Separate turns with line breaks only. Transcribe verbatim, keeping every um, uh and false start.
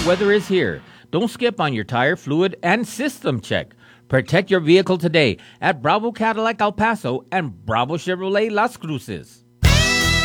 weather is here. Don't skip on your tire, fluid, and system check. Protect your vehicle today at Bravo Cadillac El Paso and Bravo Chevrolet Las Cruces.